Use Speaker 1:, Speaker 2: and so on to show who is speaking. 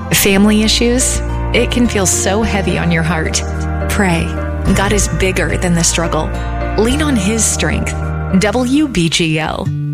Speaker 1: Family issues? It can feel so heavy on your heart. Pray. God is bigger than the struggle. Lean on His strength. WBGL.